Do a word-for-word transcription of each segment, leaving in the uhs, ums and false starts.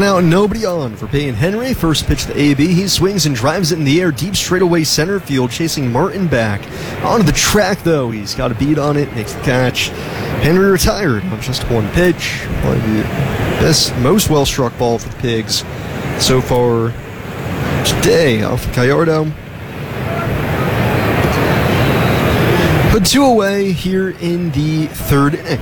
One out, nobody on for Peyton Henry. First pitch to A B. He swings and drives it in the air, deep straightaway center field, chasing Martin back. Onto the track, though. He's got a beat on it, makes the catch. Henry retired on just one pitch. One of the best, most well-struck ball for the Pigs so far today. Alpha Gallardo. Put two away here in the third inning.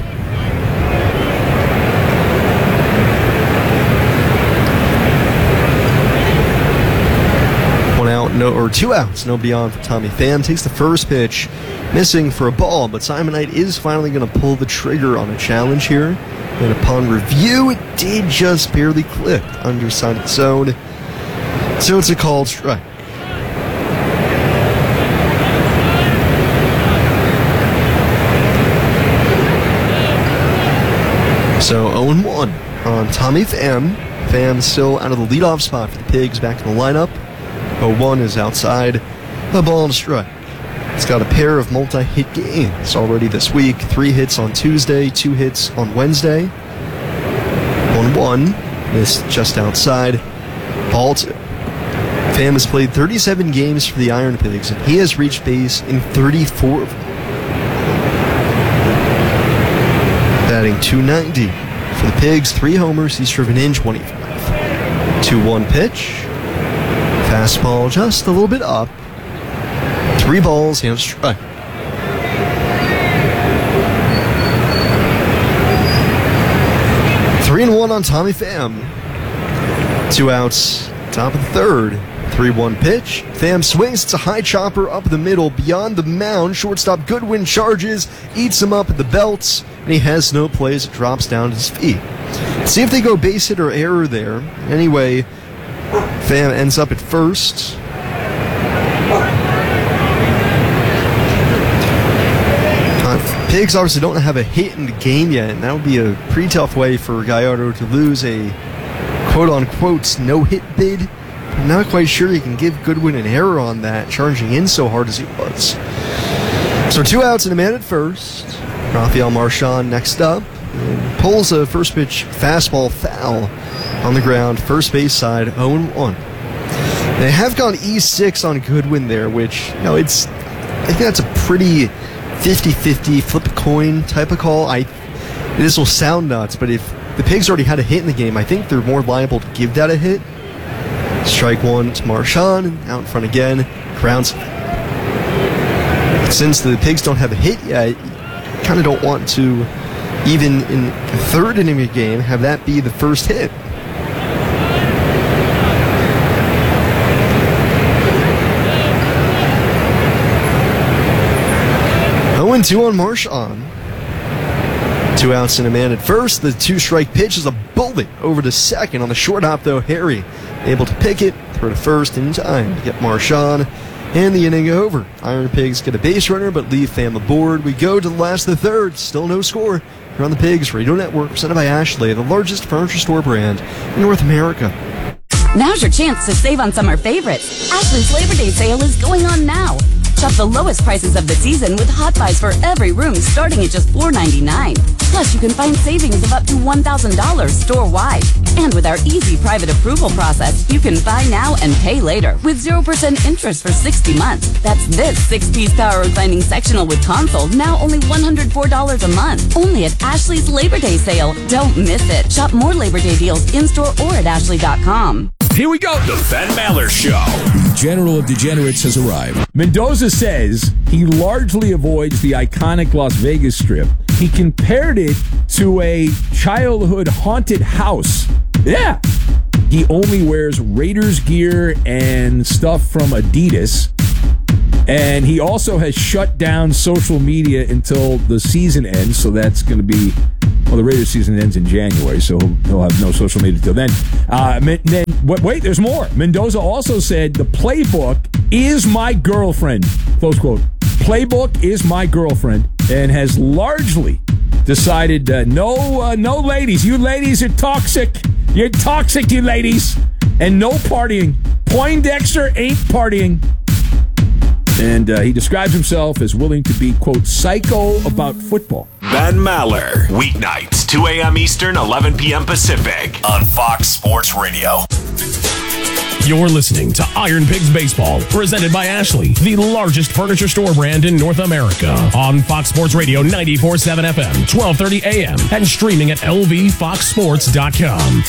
No, or two outs, nobody on for Tommy Pham. Takes the first pitch, missing for a ball, but Simon Knight is finally going to pull the trigger on a challenge here. And upon review, it did just barely clip underside the zone. So it's a called strike. So oh and one on Tommy Pham. Pham still out of the leadoff spot for the Pigs, back in the lineup. oh one is outside, a ball and a strike. It's got a pair of multi-hit games already this week. Three hits on Tuesday, two hits on Wednesday. one one, missed just outside, ball two. Pham has played thirty-seven games for the Iron Pigs, and he has reached base in thirty-four of them. Batting two ninety for the Pigs, three homers, he's driven in twenty-five. two one pitch. Fastball just a little bit up. Three balls and a strike. Three and one on Tommy Pham. Two outs, top of the third. three one pitch. Pham swings. It's a high chopper up the middle, beyond the mound. Shortstop Goodwin charges, eats him up at the belts, and he has no plays. It drops down to his feet. Let's see if they go base hit or error there. Anyway, Pham ends up at first. Uh, Pigs obviously don't have a hit in the game yet, and that would be a pretty tough way for Gallardo to lose a quote-unquote no-hit bid. I'm not quite sure you can give Goodwin an error on that, charging in so hard as he was. So two outs and a man at first. Rafael Marchand next up. And pulls a first pitch fastball foul on the ground, first base side, oh and one. They have gone E six on Goodwin there, which, you know, it's, I think that's a pretty fifty-fifty flip a coin type of call. I This will sound nuts, but if the Pigs already had a hit in the game, I think they're more liable to give that a hit. Strike one to Marchand, out in front again, grounds. Since the Pigs don't have a hit yet, you kind of don't want to, even in the third inning of the game, have that be the first hit. oh and two on Marchand. Two outs and a man at first. The two-strike pitch is a bullet over to second. On the short hop, though, Harry able to pick it, throw to first in time to get Marchand, and the inning over. Iron Pigs get a base runner, but leave Pham aboard. We go to the last of the third. Still no score. Here on the Pigs Radio Network, presented by Ashley, the largest furniture store brand in North America. Now's your chance to save on summer favorites. Ashley's Labor Day sale is going on now. Shop the lowest prices of the season with Hot Buys for every room starting at just four ninety-nine. Plus, you can find savings of up to one thousand dollars store-wide. And with our easy private approval process, you can buy now and pay later with zero percent interest for sixty months. That's this six-piece power reclining sectional with console, now only one hundred four dollars a month. Only at Ashley's Labor Day sale. Don't miss it. Shop more Labor Day deals in-store or at ashley dot com. Here we go. The Ben Maller Show. The General of Degenerates has arrived. Mendoza says he largely avoids the iconic Las Vegas Strip. He compared it to a childhood haunted house. Yeah. He only wears Raiders gear and stuff from Adidas. And he also has shut down social media until the season ends, so that's going to be... Well, the Raiders season ends in January, so he'll, he'll have no social media till then. Uh, then wait, wait, there's more. Mendoza also said, the playbook is my girlfriend, close quote. Playbook is my girlfriend, and has largely decided, uh, no, uh, no ladies. You ladies are toxic. You're toxic, you ladies. And no partying. Poindexter ain't partying. And uh, he describes himself as willing to be, quote, psycho about football. Ben Maller, weeknights, two a.m. Eastern, eleven p.m. Pacific on Fox Sports Radio. You're listening to Iron Pigs Baseball, presented by Ashley, the largest furniture store brand in North America. On Fox Sports Radio ninety-four point seven F M, twelve thirty a m, and streaming at L V fox sports dot com.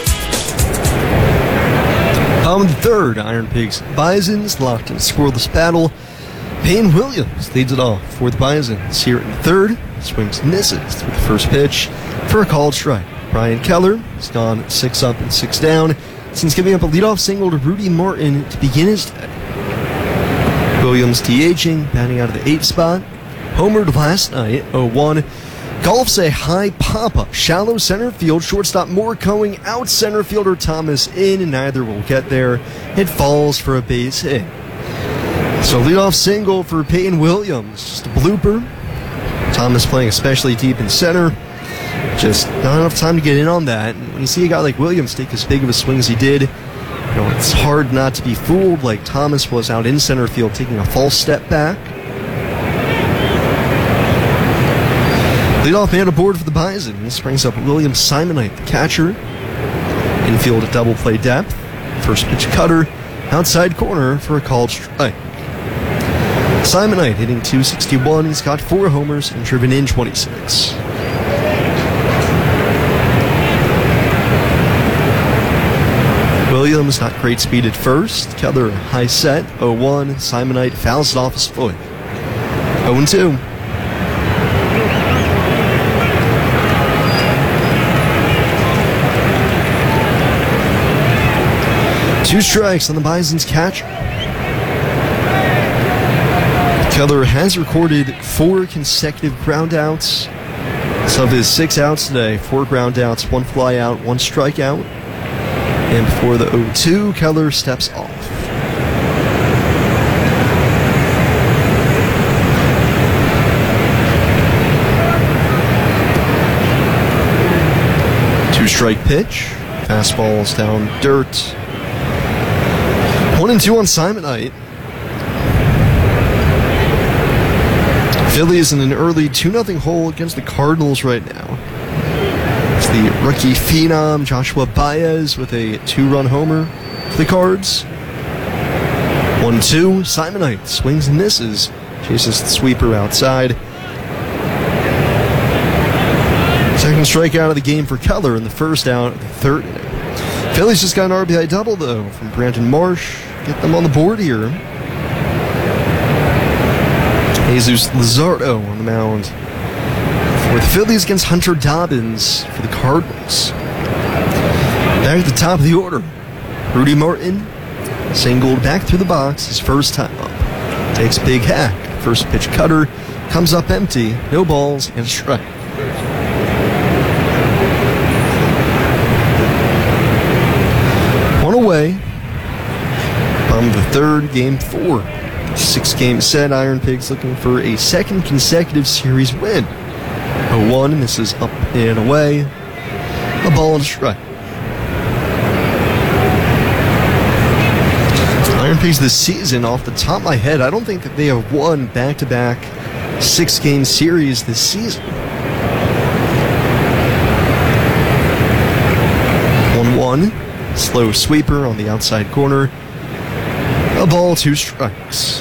On the third, Iron Pigs Bisons locked in a scoreless battle. Payne Williams leads it off for the Bisons here in the third. Swings and misses through the first pitch for a called strike. Brian Keller has gone six up and six down since giving up a leadoff single to Rudy Martin to begin his day. Williams DHing, batting out of the eighth spot. Homered last night, oh one. Golfs a high pop-up, shallow center field. Shortstop Moore going out, center fielder Thomas in, and neither will get there. It falls for a base hit. So leadoff single for Payne Williams, just a blooper. Thomas playing especially deep in center. Just not enough time to get in on that. And when you see a guy like Williams take as big of a swing as he did, you know, it's hard not to be fooled like Thomas was out in center field taking a false step back. Leadoff man aboard for the Bison. This brings up William Simonite, the catcher. Infield at double play depth. First pitch cutter, outside corner for a called strike. Simonite hitting two sixty-one. He's got four homers and driven in twenty-six. Williams not great speed at first. Keller high set, oh one. Simonite fouls it off his foot. oh two. Two strikes on the Bison's catcher. Keller has recorded four consecutive groundouts. So of his six outs today, four groundouts, one fly out, one strikeout. And before the oh two, Keller steps off. Two strike pitch. Fastballs down dirt. One and two on Simonite. Phillies in an early two nothing hole against the Cardinals right now. It's the rookie phenom Joshua Baez with a two-run homer for the Cards. one two, Simonite swings and misses. Chases the sweeper outside. Second strikeout of the game for Keller in the first out of the third inning. Phillies just got an R B I double, though, from Brandon Marsh. Get them on the board here. Jesus Luzardo on the mound for the Phillies against Hunter Dobbins for the Cardinals. Back at the top of the order, Rudy Martin singled back through the box his first time up. Takes a big hack. First pitch cutter comes up empty. No balls and a strike. One away. Bottom of the third, game four. Six-game set, Iron Pigs looking for a second consecutive series win. oh one, misses up and away. A ball and a strike. Iron Pigs this season, off the top of my head, I don't think that they have won back-to-back six-game series this season. one one, slow sweeper on the outside corner. A ball, two strikes.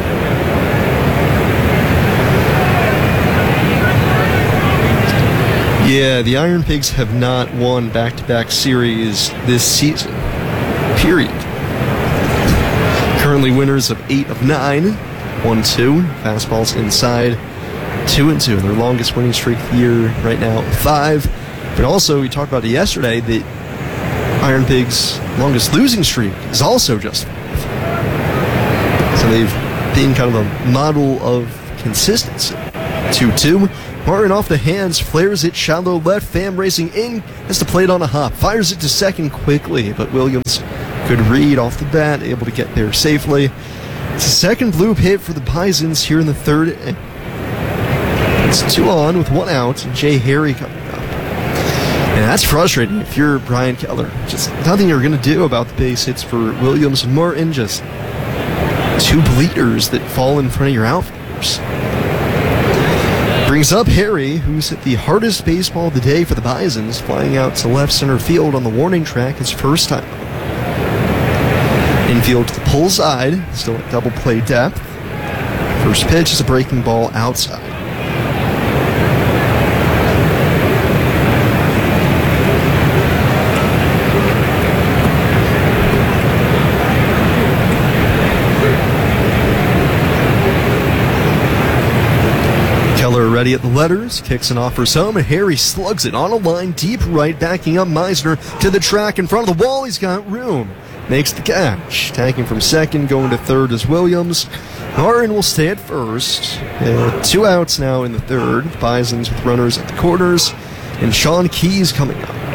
Yeah, the Iron Pigs have not won back-to-back series this season. Period. Currently winners of eight of nine. one two. Fastballs inside. two and two. Their longest winning streak of the year right now, five. But also, we talked about it yesterday, that Iron Pigs' longest losing streak is also just five. So they've been kind of a model of consistency. two two. Martin off the hands, flares it shallow left. Pham racing in, has to play it on a hop. Fires it to second quickly, but Williams could read off the bat, able to get there safely. It's a second bloop hit for the Bisons here in the third inning. It's two on with one out, and Jay Harry coming up. And that's frustrating if you're Brian Keller. Just nothing you're going to do about the base hits for Williams and Martin. Just two bleeders that fall in front of your outfielders. Brings up Harry, who's hit the hardest baseball of the day for the Bisons, flying out to left center field on the warning track his first time. Infield to the pull side, still at double play depth. First pitch is a breaking ball outside. Keller ready at the letters, kicks and offers home, and Harry slugs it on a line deep right, backing up Meisner to the track in front of the wall. He's got room. Makes the catch. Tagging from second, going to third is Williams. Harden will stay at first. Uh, two outs now in the third. Bisons with runners at the corners. And Sean Keyes coming up.